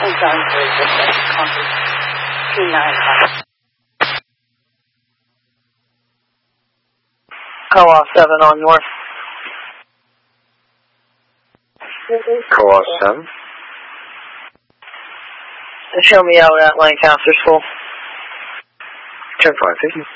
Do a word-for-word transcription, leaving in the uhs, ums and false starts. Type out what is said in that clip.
I'm sorry for the copy. two nine five. Co-op seven on north. Co-op seven. Show me out at Lancaster School. ten five, thank you.